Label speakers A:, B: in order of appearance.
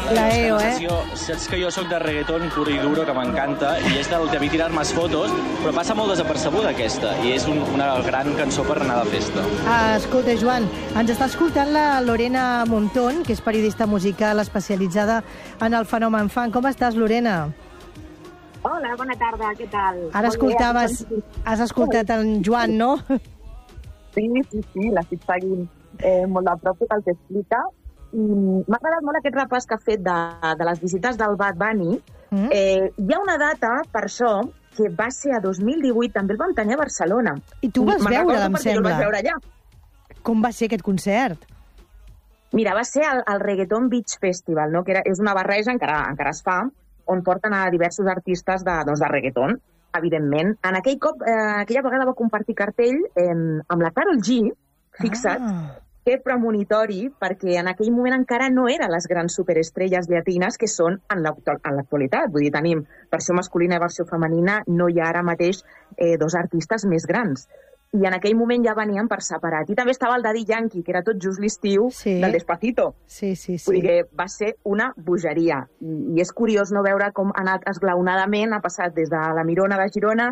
A: La EO,
B: Saps que jo sóc de reggaeton puro i duro, que m'encanta, i és del que vi tirar més fotos, però passa molt desapercebuda aquesta, i és una gran cançó per anar de festa.
A: Escolta, Joan, ens està escoltant la Lorena Montón, que és periodista musical especialitzada en el fenomen fan. Com estàs, Lorena?
C: Hola, bona tarda, què tal?
A: Ara has escoltat en Joan, no?
C: Sí, l'estic seguint molt de prop tot el que explica. M'ha agradat molt aquest repàs que ha fet de les visites del Bad Bunny. Hi ha una data, per això, que va ser a 2018, també el vam tenir a Barcelona.
A: I tu vas veure, em sembla.
C: Jo el vaig veure allà.
A: Com va ser aquest concert?
C: Mira, va ser el Reggaeton Beach Festival, no? Que és una barreja, encara es fa, on porten a diversos artistes de reggaeton, evidentment. Aquella vegada va compartir cartell amb la Karol G, fixa't, que premonitori, perquè en aquell moment encara no eren les grans superestrelles llatines que són en l'actualitat. Vull dir, tenim versió masculina i versió femenina, no hi ha ara mateix dos artistes més grans. I en aquell moment ja venien per separat. I també estava el Daddy Yankee, que era tot just l'estiu del Despacito.
A: Sí.
C: Vull dir que va ser una bogeria. I és curiós no veure com ha anat esglaonadament, ha passat des de la Mirona de Girona